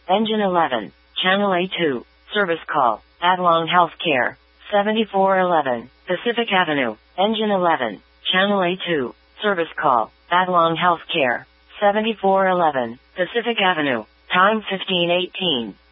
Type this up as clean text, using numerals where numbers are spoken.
Engine 11. Channel A2. Service call. Adlong Healthcare. 7411. Pacific Avenue. Engine 11. Channel A2. Service call. Adlong Healthcare. 7411. Pacific Avenue. Time 15:18.